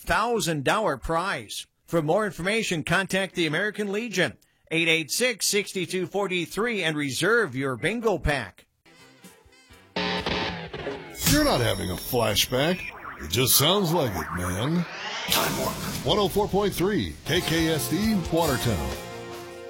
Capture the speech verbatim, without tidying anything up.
thousand dollars prize. For more information, contact the American Legion, eight eight six, six two four three, and reserve your bingo pack. You're not having a flashback. It just sounds like it, man. Time Warp. one oh four point three K K S D, Watertown.